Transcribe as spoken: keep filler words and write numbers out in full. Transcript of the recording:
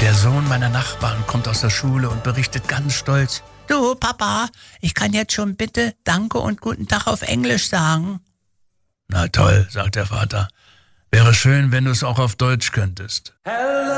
Der Sohn meiner Nachbarn kommt aus der Schule und berichtet ganz stolz: Du, Papa, ich kann jetzt schon bitte Danke und Guten Tag auf Englisch sagen. Na toll, sagt der Vater. Wäre schön, wenn du es auch auf Deutsch könntest. Hello.